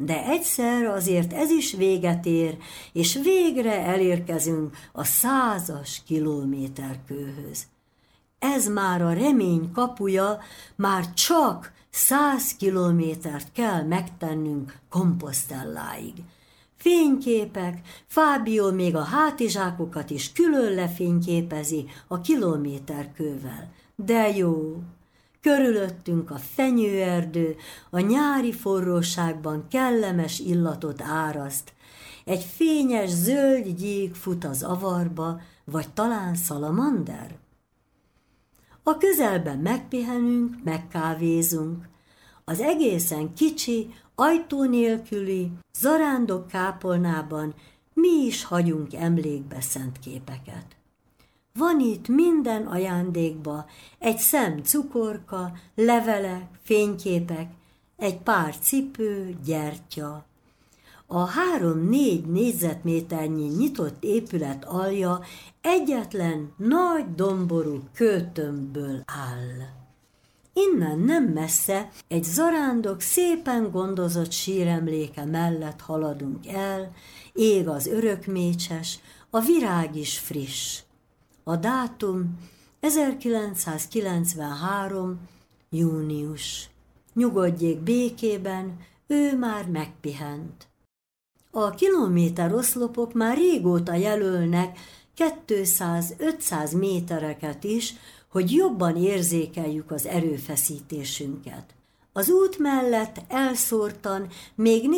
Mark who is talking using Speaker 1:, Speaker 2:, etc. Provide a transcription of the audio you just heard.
Speaker 1: De egyszer azért ez is véget ér, és végre elérkezünk a 100-as kilométerkőhöz. Ez már a remény kapuja, már csak 100 kilométert kell megtennünk Compostelláig. Fényképek, Fábio még a hátizsákokat is külön lefényképezi a kilométerkővel. De jó! Körülöttünk a fenyőerdő, a nyári forróságban kellemes illatot áraszt. Egy fényes zöld gyík fut az avarba, vagy talán szalamander? A közelben megpihenünk, megkávézunk. Az egészen kicsi, ajtó nélküli, zarándok kápolnában mi is hagyunk emlékbe szent képeket. Van itt minden ajándékba, egy szem cukorka, levelek, fényképek, egy pár cipő, gyertya. A 3-4 négyzetméternyi nyitott épület alja egyetlen nagy domború kőtömbből áll. Innen nem messze egy zarándok szépen gondozott síremléke mellett haladunk el, ég az örökmécses, a virág is friss. A dátum 1993. június. Nyugodjék békében, ő már megpihent. A kilométeroszlopok már régóta jelölnek 200-500 métereket is, hogy jobban érzékeljük az erőfeszítésünket. Az út mellett elszórtan még